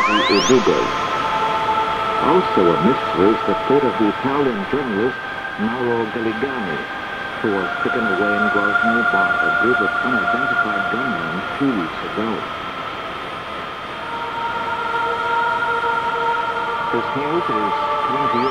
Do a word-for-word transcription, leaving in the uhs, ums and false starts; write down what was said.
the Udugas. Also a mystery is the fate of the Italian journalist Mauro Galligani, who was taken away in Grozny by a group of unidentified gunmen two weeks ago. This news is coming to you